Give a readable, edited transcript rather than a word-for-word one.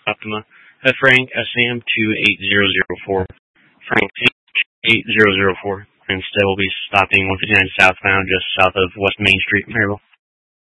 Optima. Frank, SAM 28004. Frank 8004. Instead, we'll be stopping 159 southbound just south of West Main Street, Maryville.